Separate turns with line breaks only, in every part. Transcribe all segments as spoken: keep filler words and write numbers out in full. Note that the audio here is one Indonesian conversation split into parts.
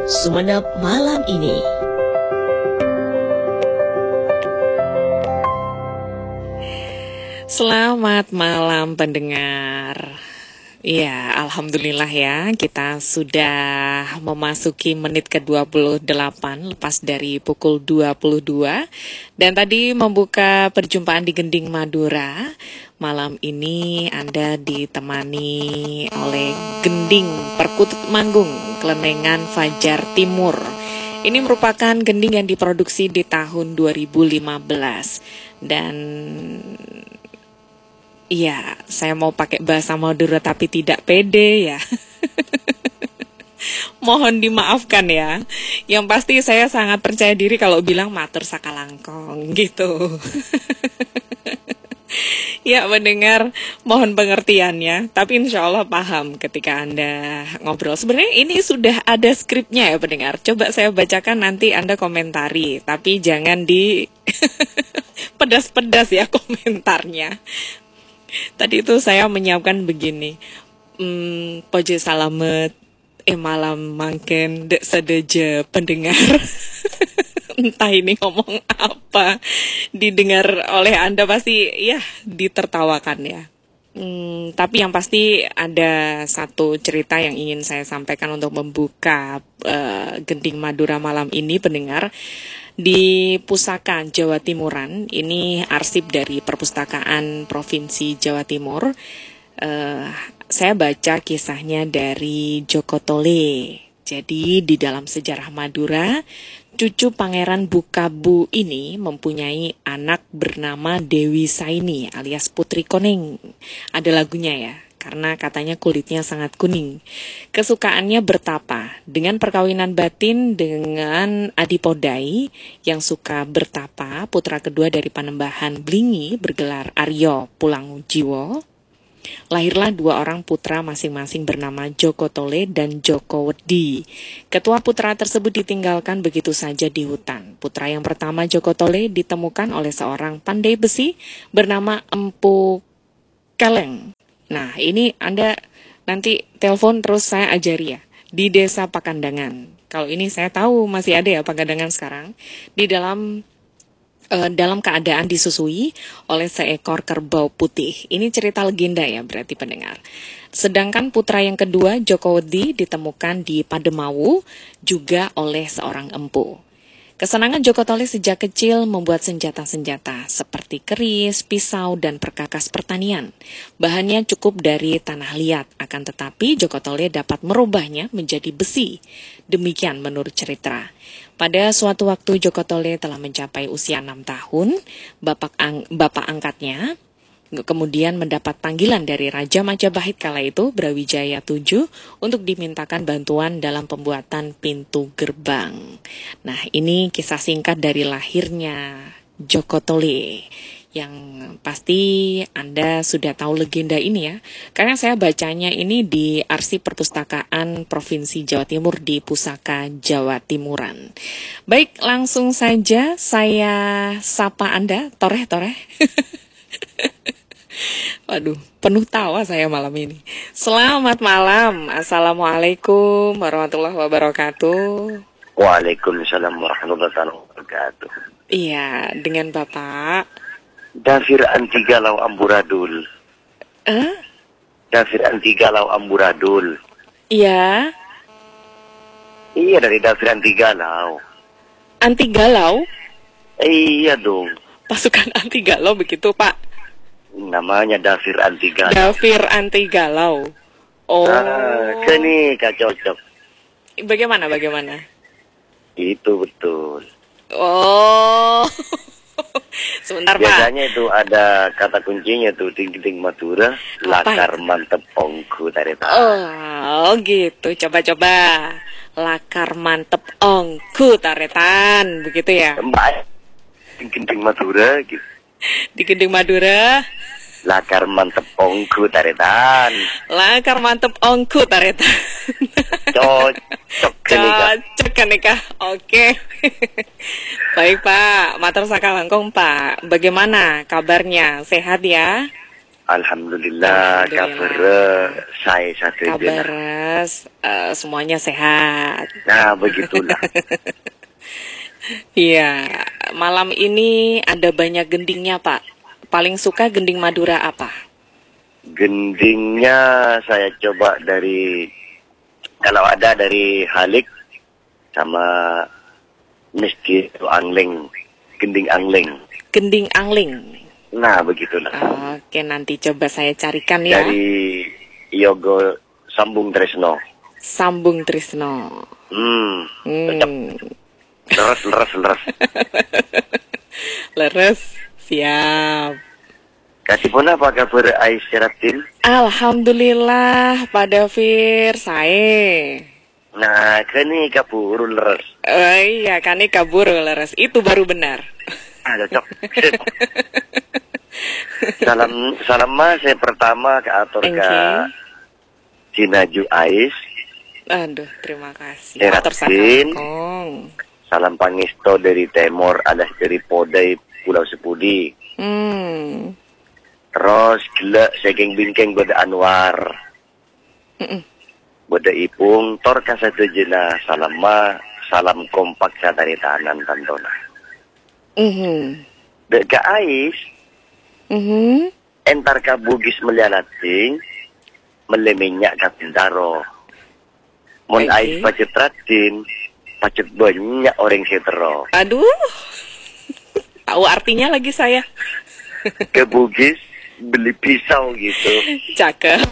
Sumenep malam ini.
Selamat malam pendengar. Ya, alhamdulillah ya, kita sudah memasuki menit ke dua puluh delapan lepas dari pukul dua puluh dua. Dan tadi membuka perjumpaan di Gending Madura. Malam ini Anda ditemani oleh Gending Perkutut Manggung Kelenengan Fajar Timur. Ini merupakan gending yang diproduksi di tahun dua ribu lima belas. Dan iya, saya mau pakai bahasa Madura tapi tidak pede ya. Mohon dimaafkan ya. Yang pasti saya sangat percaya diri kalau bilang matur sakalangkong gitu. Ya, mendengar mohon pengertiannya, tapi insya Allah paham ketika Anda ngobrol. Sebenarnya ini sudah ada skripnya ya pendengar. Coba saya bacakan, nanti Anda komentari, tapi jangan di pedas-pedas ya komentarnya. Tadi itu saya menyiapkan begini, hmm, Poje salamet, eh malam mangken, dek sedeje pendengar. Entah ini ngomong apa, didengar oleh Anda pasti ya ditertawakan ya. Hmm, tapi yang pasti ada satu cerita yang ingin saya sampaikan untuk membuka uh, Gending Madura malam ini pendengar. Di Pusaka Jawa Timuran, ini arsip dari Perpustakaan Provinsi Jawa Timur. Uh, saya baca kisahnya dari Joko Tole. Jadi di dalam sejarah Madura, cucu Pangeran Bukabu ini mempunyai anak bernama Dewi Saini alias Putri Koneng. Ada lagunya ya, karena katanya kulitnya sangat kuning. Kesukaannya bertapa dengan perkawinan batin dengan Adipodai yang suka bertapa, putra kedua dari Panembahan Blingi bergelar Aryo Pulangjiwo. Lahirlah dua orang putra masing-masing bernama Joko Tole dan Joko Wedi. Ketua putra tersebut ditinggalkan begitu saja di hutan. Putra yang pertama Joko Tole ditemukan oleh seorang pandai besi bernama Empu Keleng. Nah, ini Anda nanti telepon terus saya ajari ya. Di Desa Pakandangan. Kalau ini saya tahu masih ada ya Pakandangan sekarang. Di dalam uh, dalam keadaan disusui oleh seekor kerbau putih. Ini cerita legenda ya berarti pendengar. Sedangkan putra yang kedua Joko Wedi ditemukan di Pademawu juga oleh seorang empu. Kesenangan Joko Tole sejak kecil membuat senjata-senjata seperti keris, pisau, dan perkakas pertanian. Bahannya cukup dari tanah liat, akan tetapi Joko Tole dapat merubahnya menjadi besi. Demikian menurut cerita. Pada suatu waktu Joko Tole telah mencapai usia enam tahun, bapak, ang- bapak angkatnya kemudian mendapat panggilan dari Raja Majapahit kala itu, Brawijaya tujuh, untuk dimintakan bantuan dalam pembuatan pintu gerbang. Nah, ini kisah singkat dari lahirnya Joko Tole, yang pasti Anda sudah tahu legenda ini ya, karena saya bacanya ini di Arsip Perpustakaan Provinsi Jawa Timur di Pusaka Jawa Timuran. Baik, langsung saja saya sapa Anda, toreh-toreh. Waduh, penuh tawa saya malam ini. Selamat malam. Assalamualaikum warahmatullahi wabarakatuh.
Waalaikumsalam warahmatullahi wabarakatuh.
Iya, dengan Bapak
Dafir Anti Galau Amburadul.
Eh?
Dafir Anti Galau Amburadul.
Iya.
Iya, dari Dafir Anti Galau.
Anti galau?
Iya dong.
Pasukan anti galau begitu, Pak?
Namanya Dafir Anti Galau.
Dafir anti galau. Oh.
Ah, kini kak cocok.
Bagaimana, bagaimana?
Itu betul.
Oh. Sebentar, Pak.
Biasanya itu ada kata kuncinya tuh, ting-ting Madura, lakar mantep ongku tarita.
Oh, gitu. Coba-coba. Lakar mantep ongku taretan, begitu ya?
Mbak, ting-ting Madura gitu.
Di Gending Madura,
lakar mantep ongku taretan.
lakar mantep ongku taretan.
Cocok kini kak.
Cocok kan nikah. Oke. Baik Pak, matur sakalangkung Pak. Bagaimana kabarnya? Sehat ya?
Alhamdulillah, kabar saya satu
Kabar
jenak.
uh, semuanya sehat.
Nah, begitulah.
Iya, malam ini ada banyak gendingnya, Pak. Paling suka gending Madura apa?
Gendingnya saya coba dari, kalau ada dari Halik sama Miski itu angling, gending angling.
Gending angling.
Nah, begitulah.
Oke, nanti coba saya carikan ya.
Dari Yogo Sambung Tresno.
Sambung Trisno.
Hmm, cocok.
Hmm.
Leres, leres, leres.
Leres, siap.
Kasih pun apa kabar Aisyaratin?
Alhamdulillah, Pak Davir, saya.
Nah, kini kabur leres.
Oh iya, kan ini kabur leres. Itu baru benar.
Ah, cocok. Sip. Salam, salam mas, saya pertama ke atur
Thank
ke
you.
Cinaju Ais.
Aduh, terima kasih.
Seratin.
Atur sakalangkong.
Salam pangisto dari Temor, alias dari Podai Pulau Sepudi.
Hmm.
Terus gila saking bingkeng Boda Anwar.
Mm-mm.
Boda Ipung, tor kasatu jena salam ma, salam kompak satari tahanan tantona.
Mhm.
Deka Ais,
Mhm.
entar ka Bugis melialating, meleminyak ka Pintaro. Mon
Oke.
Ais pacet ratin, pacet banyak orang setero.
Aduh. Tahu artinya lagi saya.
Ke Bugis beli pisau gitu,
Cakep.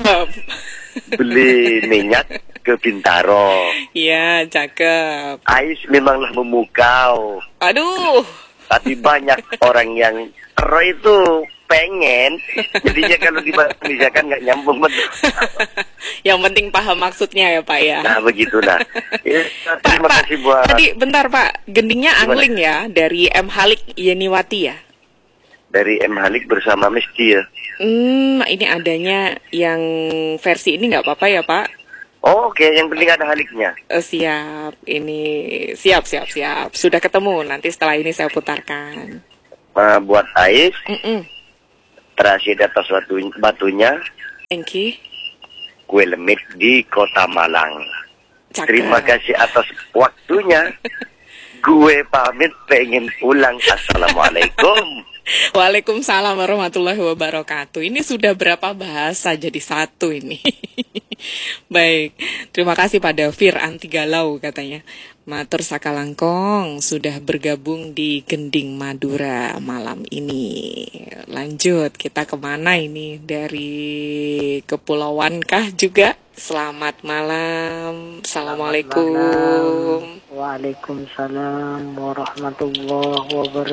beli minyak ke Bintaro.
Iya, cakep.
Ais memanglah memukau,
Aduh.
tapi banyak orang yang ero itu pengen, jadinya kalau dibahasakan nggak nyambung betul.
Yang penting paham maksudnya ya, Pak ya.
Nah, begitulah. Ya,
Pak,
terima
Pak,
kasih buat
tadi bentar Pak, gendingnya
Gimana?
angling ya, dari M. Halik Yeniwati ya?
dari M Halik bersama Miski ya.
Hmm, ini adanya yang versi ini nggak apa-apa ya Pak?
Oh, oke, yang penting ada Haliknya.
Eh, siap, ini siap, siap, siap. Sudah ketemu, nanti setelah ini saya putarkan.
Nah, buat Ais,
Mm-mm.
terakhir atas batu, batunya,
Thank you.
kue lemit di Kota Malang.
Cakep.
Terima kasih atas waktunya. Gue pamit pengen pulang. Assalamualaikum.
Waalaikumsalam warahmatullahi wabarakatuh. Ini sudah berapa bahasa jadi satu ini. Baik, terima kasih Pak Davir anti galau katanya. Matur sakalangkong sudah bergabung di Gending Madura malam ini. Lanjut, kita kemana ini? Dari Kepulauan kah juga? Selamat malam. Assalamualaikum.
Waalaikumsalam warahmatullahi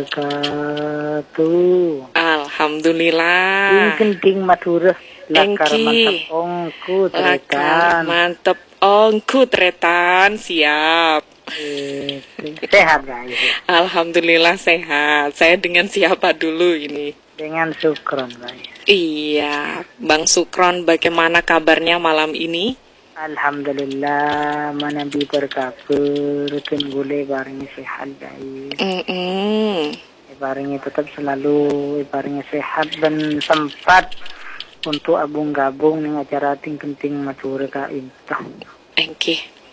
wabarakatuh.
Alhamdulillah.
Ini Gending Madura. Lakar
Engki.
mantap ongku
Lakar
terekan.
mantep ongku tretan. Siap.
Eh, Sehat guys.
Alhamdulillah sehat. Saya dengan siapa dulu ini?
Dengan syukron guys.
Iya, Bang Sukron, bagaimana kabarnya malam ini?
Alhamdulillah manabi berkabar gule baringnya sehat guys.
Mm-mm.
Baringnya tetap selalu baringnya sehat dan sempat untuk abung-gabung dengan acara ting-ting Madura ka intah.
Engki.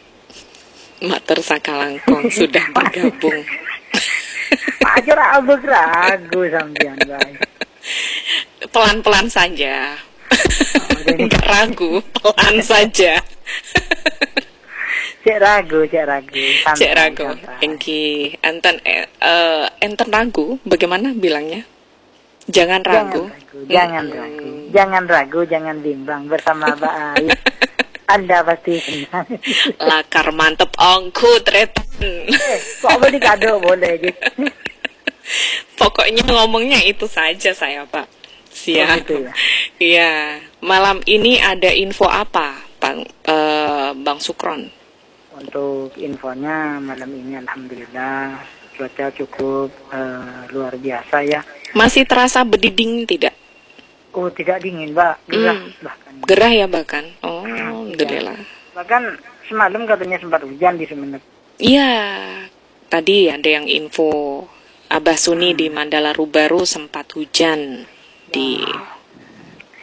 Matur sakalangkong sudah bergabung.
Ajar abang ragu sampean guys.
Pelan-pelan saja.
jadi-
Enggak ragu, pelan saja.
Cek ragu, cek ragu. Santai,
Cek ragu.
santai.
Engki. Enten eh, eh, enten ragu, bagaimana bilangnya? Jangan ragu.
Jangan
Mm-mm.
ragu, jangan ragu, jangan bimbang bersama Mbak Ais. Anda pasti senang.
Lakar mantep ongku tretan.
Eh, kok boleh kado boleh gitu.
Pokoknya ngomongnya itu saja saya Pak. Siap.
Oh, gitu ya?
Iya. Malam ini ada info apa, Bang eh, Bang Sukron?
Untuk infonya malam ini alhamdulillah cuaca cukup eh, luar biasa ya.
Masih terasa bediding tidak?
Oh tidak dingin Mbak, gerah
Hmm.
bahkan.
Gerah ya bahkan. Oh, alhamdulillah.
Bahkan semalam katanya sempat hujan di Sumeneb.
Iya. Tadi ada yang info Abah Suni di Mandala Rubaru sempat hujan di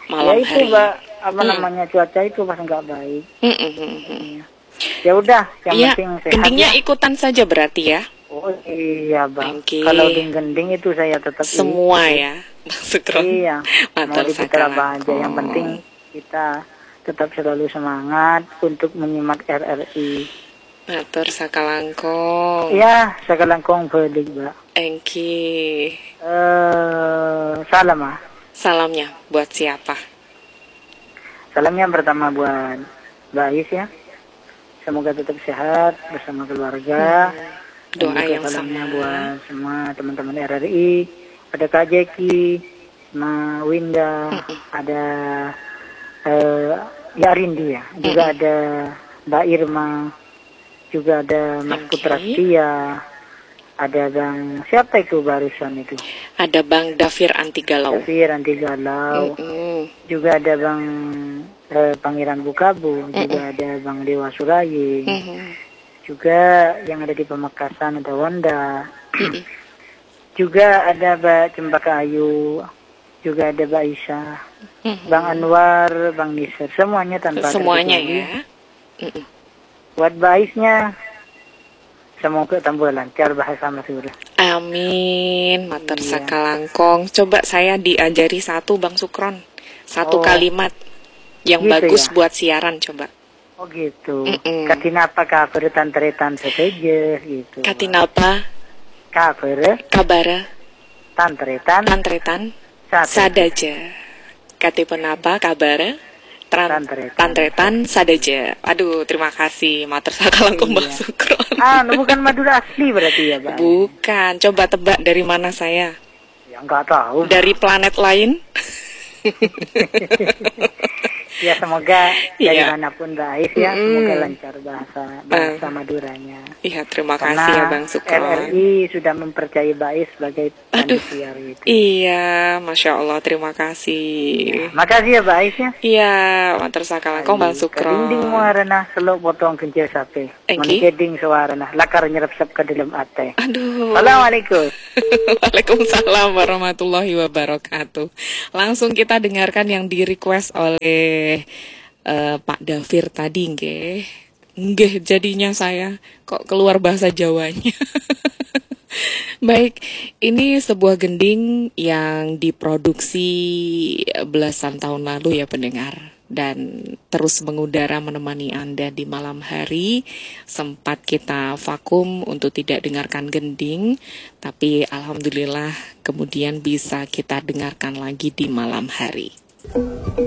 malam
ya itu
hari.
Mbak, apa
Hmm.
namanya cuaca itu pas nggak baik.
Mm, mm, mm, mm.
Iya. Ya udah, yang
Iya,
penting sehat
gendingnya
ya.
ikutan saja berarti ya.
Oh iya Bang,
Oke.
kalau di gending itu saya tetap
Semua
ikut.
ya, Bang Sukron.
Iya, mau
Matur
diputar apa aja. Yang
sakalangkong.
penting kita tetap selalu semangat untuk menyimak R R I.
Matur sakalangkong.
Ya, sekarang kong balik Mbak.
Engki.
Eh, salam ah.
Salamnya buat siapa?
Salamnya pertama buat Mbak Ais ya. Semoga tetap sehat bersama keluarga. Dan
Doa
juga
yang
salamnya
sama.
buat semua teman-teman R R I. Ada Kak Jeki, Ma Winda, ada eh, ya Rindi ya. Juga ada Mbak Irma, juga ada Mas
Oke.
Putra Setia, ada Bang siapa itu barusan itu?
Ada Bang Dafir Anti Galau.
Safir Anti Galau.
Mm-mm.
Juga ada Bang eh, Pangeran Bukabu, juga ada Bang Dewa Suraying,
Mhm.
juga yang ada di Pamekasan ada Wanda, juga ada Mbak Cempaka Ayu, juga ada Mbak Isha,
Mhm.
Bang Anwar, Bang Nisar, semuanya tanpa
Semuanya
terkecuali.
ya. Mm-mm.
Buat Mbak Aisnya, semoga tambah lancar bahasa Madura.
Amin. Matur
Iya.
sakalangkong. Coba saya diajari satu Bang Sukron. Satu
Oh.
kalimat yang
Gitu
bagus
ya?
buat siaran coba.
Oh gitu.
Mm-mm.
Katinapa cover tantretan sepeje gitu.
Katinapa
Cover
kabara
tantretan
tantretan
sate.
sadaja. Katipunapa kabara Tran-
Tantretan.
tantretan sadaja. Aduh, terima kasih. Matur sakalangkong Bang
Iya.
Sukron.
Ah, no, bukan Madura asli berarti ya, Bang?
Bukan, coba tebak dari mana saya?
Ya nggak tahu.
Dari planet lain?
Ya semoga
Iya.
dari manapun Mbak Ais ya,
Mm-mm.
semoga lancar bahasa bahasa Maduranya.
Iya, terima
Karena
kasih ya Bang
R R
Sukron.
I sudah mempercayai Mbak Ais sebagai
Aduh.
panitia itu.
Iya, Masya Allah, terima kasih.
Makasih ya Mbak Ais ya.
Iya, matur sakalangkong Bang
Kadinding
Sukron.
muarana selok potong kencil sape.
Engki?
Mengkeding suarana lakar nyerap sap ke dalam ate.
Aduh.
Assalamualaikum.
Waalaikumsalam warahmatullahi wabarakatuh. Langsung kita dengarkan yang di request oleh eh, Pak Dafir tadi, nggih. Nggih, jadinya saya kok keluar bahasa Jawanya. Baik, ini sebuah gending yang diproduksi belasan tahun lalu ya pendengar. Dan terus mengudara menemani Anda di malam hari. Sempat kita vakum untuk tidak dengarkan gending, tapi alhamdulillah kemudian bisa kita dengarkan lagi di malam hari.